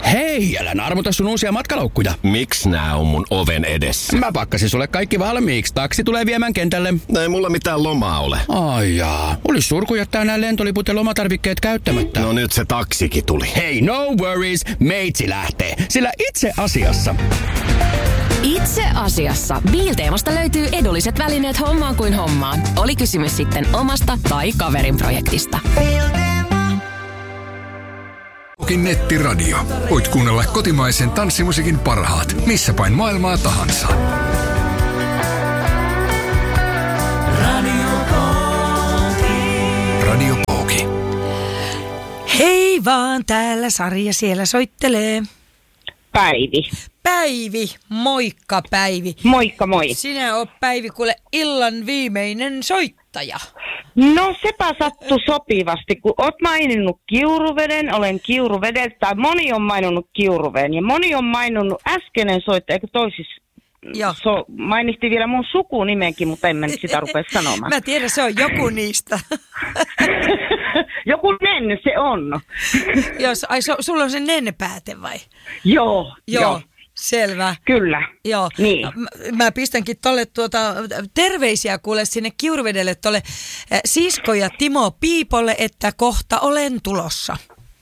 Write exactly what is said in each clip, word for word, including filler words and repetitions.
Hei, älä naarmuta sun uusia matkalaukkuja. Miks nää on mun oven edessä? Mä pakkasin sulle kaikki valmiiksi. Taksi tulee viemään kentälle. Ei mulla mitään lomaa ole. Ai jaa. Olis surku jättää nää lentoliput ja lomatarvikkeet käyttämättä. No nyt se taksikin tuli. Hei, no worries. Meitsi lähtee. Sillä itse asiassa... Itse asiassa Biilteemasta löytyy edulliset välineet hommaan kuin hommaan. Oli kysymys sitten omasta tai kaverin projektista. Nettiradio. Voit kuunnella kotimaisen tanssimusiikin parhaat, missä päin maailmaa tahansa. Radio Pooki. Radio Pooki. Hei vaan, täällä Sarja siellä soittelee. Päivi. Päivi, moikka Päivi. Moikka moi. Sinä oot Päivi kuule illan viimeinen soittaja. No sepä sattui sopivasti, kun oot maininnut Kiuruveden, olen Kiuruvedeltä, tai moni on maininnut Kiuruveden, ja moni on maininnut äskeinen soittaja, eikö toisissa? So, mainittiin vielä mun sukunimenkin, mutta en mä nyt sitä rupea sanomaan. Mä tiedän, se on joku niistä. Joku Nenny se on. Jos, ai so, sulla on se Nenne-pääte vai? Joo, joo. joo. Selvä. Kyllä. Joo. Niin. Mä, mä pistänkin tolle tuota, terveisiä kuule sinne Kiuruvedelle tolle äh, sisko ja Timo Piipolle, että kohta olen tulossa.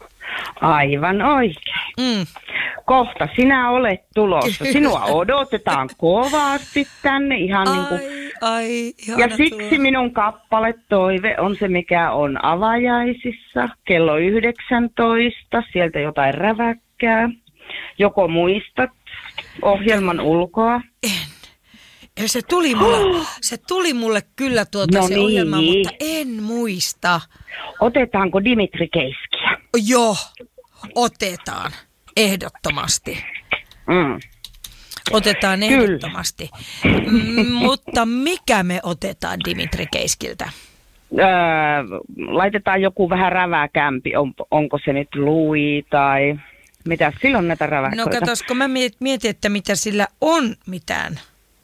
Aivan oikein. Mm. Kohta sinä olet tulossa. Sinua odotetaan kovasti tänne ihan ai, niin kuin... Ai, ja siksi tulo. Minun kappale toive on se, mikä on avajaisissa kello yhdeksäntoista. Sieltä jotain räväkkää. Joko muistat ohjelman ulkoa? En. Ja se tuli mulle, se tuli mulle kyllä tuota no se niin. ohjelma, mutta en muista. Otetaanko Dimitri Keiskiä? Joo, otetaan. Ehdottomasti. Mm. Otetaan ehdottomasti. M- mutta mikä me otetaan Dimitri Keiskiltä? Öö, laitetaan joku vähän räväkämpi. On, onko se nyt Louis tai... Mitä silloin näitä räväköitä? No katos, kun mä mietin, että mitä sillä on mitään.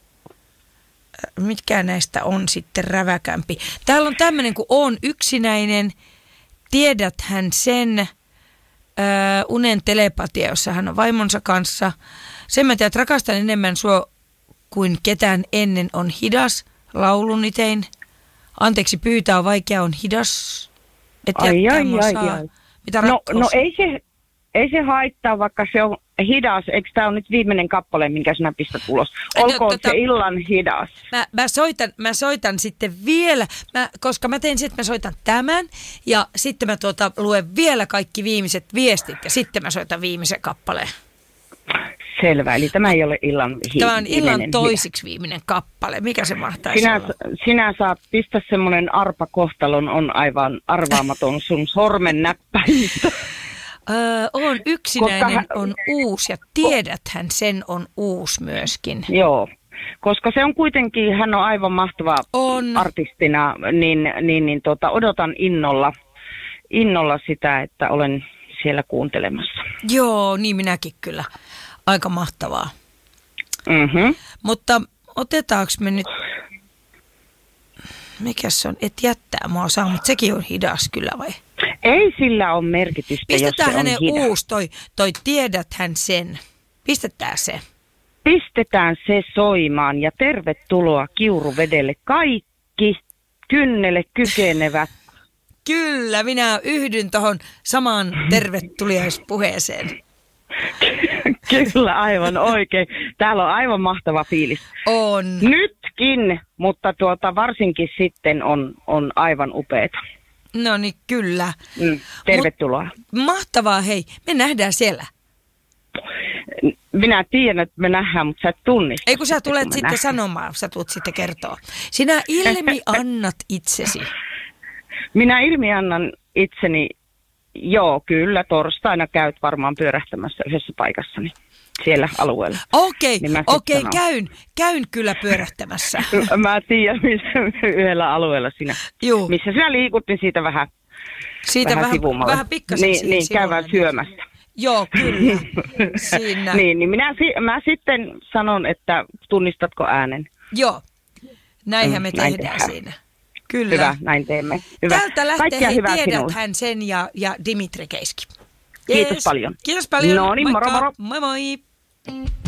Mitkä näistä on sitten räväkämpi? Täällä on tämmöinen, kun on yksinäinen, tiedäthän sen äh, unen telepatia, jossa hän on vaimonsa kanssa. Sen mä tiedän, että rakastan enemmän sua kuin ketään ennen on hidas, laulunitein. Anteeksi pyytää on vaikea, on hidas. Et ai, ai, ai, ai. Mitä no, no ei se... Ei se haittaa, vaikka se on hidas. Eikö tämä ole nyt viimeinen kappale, minkä sinä pistät ulos? Olkoon no, tota, se illan hidas. Mä, mä, soitan, mä soitan sitten vielä, mä, koska mä teen sitten, mä soitan tämän. Ja sitten mä tuota, luen vielä kaikki viimeiset viestit ja sitten mä soitan viimeisen kappaleen. Selvä, eli tämä ei ole illan hi- Tämä on illan viimeinen toisiksi hidas. Viimeinen kappale. Mikä se mahtaisi sinä, olla? Sinä saat pistää semmoinen arpakohtalon, on aivan arvaamaton sun sormen näppäimistä. Öö, on yksinäinen, hän, on uusi ja tiedäthän sen on uusi myöskin. Joo, koska se on kuitenkin, hän on aivan mahtava on. artistina, niin, niin, niin tota, odotan innolla, innolla sitä, että olen siellä kuuntelemassa. Joo, niin minäkin kyllä. Aika mahtavaa. Mm-hmm. Mutta otetaanko me nyt, mikä se on, et jättää mua saa, mutta sekin on hidas kyllä vai? Ei sillä ole merkitystä, pistetään jos se hänen on hidas. uusi, toi, toi tiedäthän sen. Pistetään se. Pistetään se soimaan ja tervetuloa Kiuruvedelle kaikki kynnelle kykenevät. Kyllä, minä yhdyn tuohon samaan tervetuliaispuheeseen. Kyllä, aivan oikein. Täällä on aivan mahtava fiilis. On. Nytkin, mutta tuota, varsinkin sitten on, on aivan upeeta. No niin, kyllä. Mm, tervetuloa. Mut, mahtavaa, hei. Me nähdään siellä. Minä tiedän, että me nähdään, mutta sä et tunnista. Ei kun sä tulet kun sitten nähdään. Sanomaan, sä tulet sitten kertoa. Sinä ilmi annat itsesi. Minä ilmi annan itseni, joo kyllä, torstaina käyt varmaan pyörähtämässä yhdessä paikassani. Siellä alueella. Okei, niin okei, käyn, käyn kyllä pyörähtämässä. Mä tiedän, missä yhdellä alueella sinä. Juu. Missä sinä liikut, niin siitä vähän Siitä vähän, vähän, vähän pikkasen Niin, niin käydään syömässä. Joo, kyllä. Siinä. niin, niin minä, mä sitten sanon, että tunnistatko äänen? Joo, näinhän me mm, näin tehdään tehdään. siinä. Kyllä. Hyvä, näin teemme. Hyvä. Täältä lähtee, Kaikkia hei, hyvää tiedät sinulle. hän sen ja, ja Dimitri Keiski. Kiitos paljon. Kiitos paljon. No niin, moro Moikka. moro. Moi moi.